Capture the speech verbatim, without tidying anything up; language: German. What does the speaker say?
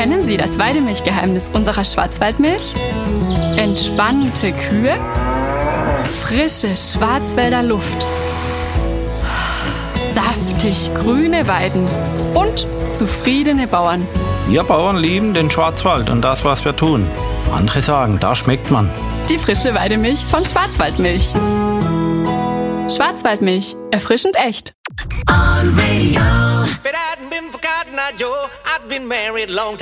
Kennen Sie das Weidemilchgeheimnis unserer Schwarzwaldmilch? Entspannte Kühe, frische Schwarzwälder Luft, saftig grüne Weiden und zufriedene Bauern. Wir Bauern lieben den Schwarzwald und das, was wir tun. Andere sagen, da schmeckt man. Die frische Weidemilch von Schwarzwaldmilch. Schwarzwaldmilch, erfrischend echt. On radio. But I hadn't been forgotten, I Joe. I've been married long time.